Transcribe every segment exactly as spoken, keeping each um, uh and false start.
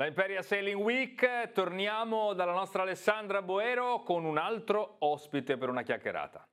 Da Imperia Sailing Week torniamo dalla nostra Alessandra Boero con un altro ospite per una chiacchierata.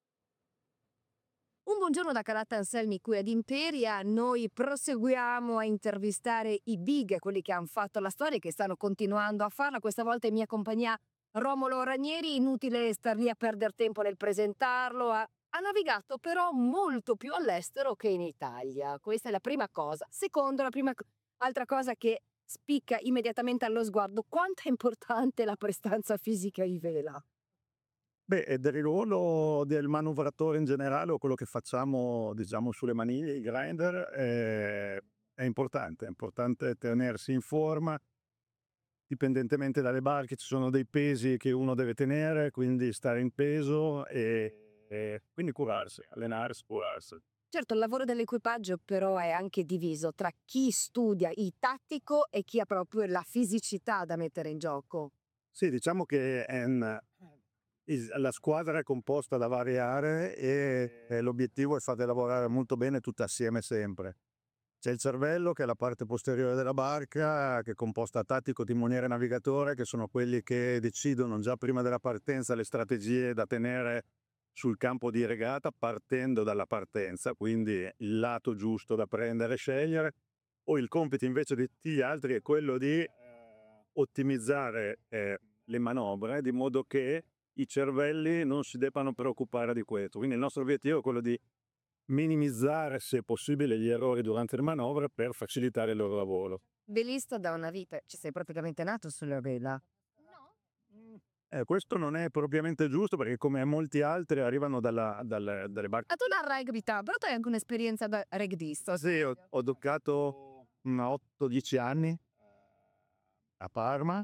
Un buongiorno da Calatta Anselmi qui ad Imperia. Noi proseguiamo a intervistare i big, quelli che hanno fatto la storia e che stanno continuando a farla. Questa volta in mia compagnia Romolo Ranieri. Inutile star lì a perdere tempo nel presentarlo. Ha, ha navigato però molto più all'estero che in Italia. Questa è la prima cosa. Secondo, la prima co- altra cosa che spicca immediatamente allo sguardo: quanto è importante la prestanza fisica in vela. Beh, e del ruolo del manovratore in generale o quello che facciamo, diciamo, sulle maniglie, i grinder, ehm, è importante. È importante tenersi in forma, dipendentemente dalle barche ci sono dei pesi che uno deve tenere, quindi stare in peso e e quindi curarsi, allenarsi, curarsi. Certo, il lavoro dell'equipaggio però è anche diviso tra chi studia il tattico e chi ha proprio la fisicità da mettere in gioco. Sì, diciamo che è un is la squadra è composta da varie aree e e l'obiettivo è farle lavorare molto bene tutte assieme sempre. C'è il cervello che è la parte posteriore della barca, che è composta tattico, timoniere e navigatore, che sono quelli che decidono già prima della partenza le strategie da tenere sul campo di regata partendo dalla partenza, quindi il lato giusto da prendere e scegliere. O il compito invece di tutti gli altri è quello di ottimizzare eh, le manovre di modo che i cervelli non si debbano preoccupare di questo. Quindi il nostro obiettivo è quello di minimizzare, se possibile, gli errori durante le manovre per facilitare il loro lavoro. Velista da una vita, ci sei praticamente nato sulla vela. Eh, questo non è propriamente giusto perché, come molti altri, arrivano dalla- dalle, dalle barche. A tu da rugby, però tu hai anche un'esperienza da rugbyista. Sì, ho, ho giocato otto dieci anni a Parma.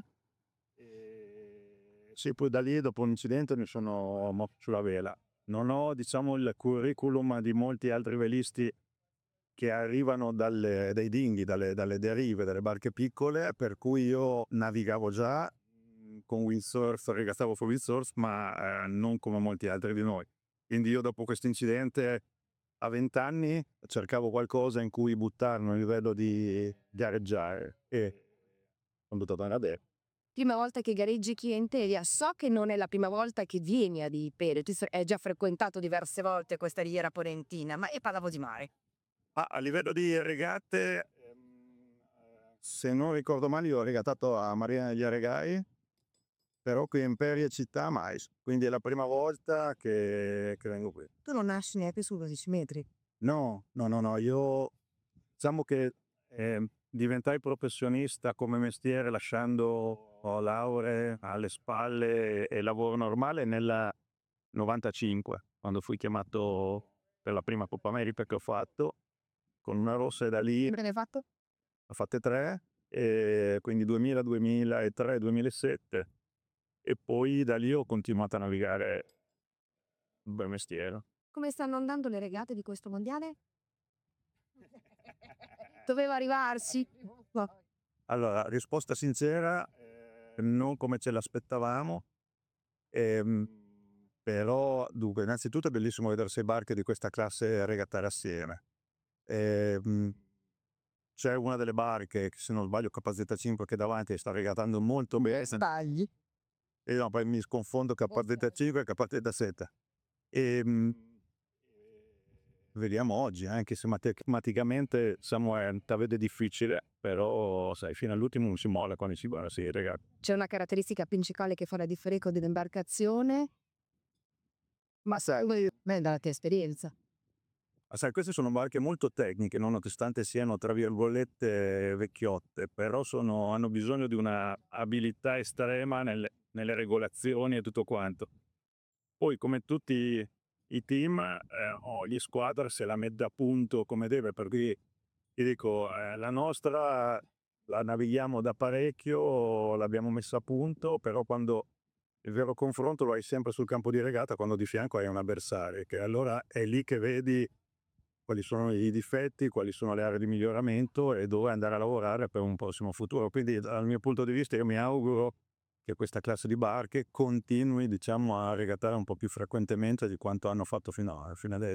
E sì, poi da lì, dopo un incidente, mi sono mosso sulla vela. Non ho, diciamo, il curriculum di molti altri velisti che arrivano dalle- dai dinghi, dalle, dalle derive, dalle barche piccole, per cui io navigavo già mh, con windsurf, regattavo con windsurf, ma eh, non come molti altri di noi. Quindi io, dopo questo incidente, a venti anni cercavo qualcosa in cui buttarmi a livello di gareggiare e sono dovuto andare a. Prima volta che gareggi qui in Imperia, so che non è la prima volta che vieni ad Imperia, tu sei- hai già frequentato diverse volte questa riviera polentina, ma io parlavo di mare. Ah, a livello di regate, ehm, se non ricordo male, io ho regattato a Marina degli Aregai, però qui a Imperia città mai. Quindi è la prima volta che, che vengo qui. Tu non nasci neanche su dodici metri. No, no, no, no, io diciamo che ehm, diventai professionista come mestiere lasciando lauree alle spalle e, e lavoro normale nel novantacinque, quando fui chiamato per la prima Coppa America che ho fatto con una rossa, e da lì Che ne hai fatto? ho fatte tre, e quindi duemila, duemilatré, duemilasette, e poi da lì ho continuato a navigare un bel mestiere. Come stanno andando le regate di questo mondiale? Doveva arrivarsi. Ma Allora, risposta sincera, non come ce l'aspettavamo, ehm, però dunque, innanzitutto è bellissimo vedere sei barche di questa classe regattare assieme. Ehm, c'è una delle barche, che se non sbaglio K Z cinque, che davanti sta regattando molto bene, sbagli. e no, poi mi sconfondo K Z cinque e K Z sette. Ehm, vediamo oggi, anche se matematicamente siamo a vede difficile, però sai, fino all'ultimo non si molla quando si va, sì, ragazzi. C'è una caratteristica principale che fa la differenza dell'imbarcazione, Ma sai, beh, dalla tua esperienza. ma sai, queste sono barche molto tecniche, nonostante siano tra virgolette vecchiotte, però sono, hanno bisogno di una abilità estrema nelle, nelle regolazioni e tutto quanto. Poi, come tutti i team, eh, oh, gli squadra se la mette a punto come deve, per cui ti dico, eh, la nostra la navighiamo da parecchio, l'abbiamo messa a punto, però quando il vero confronto lo hai sempre sul campo di regata, quando di fianco hai un avversario, che allora è lì che vedi quali sono i difetti, quali sono le aree di miglioramento e dove andare a lavorare per un prossimo futuro. Quindi, dal mio punto di vista, io mi auguro che questa classe di barche continui, diciamo, a regattare un po' più frequentemente di quanto hanno fatto fino a, fino adesso.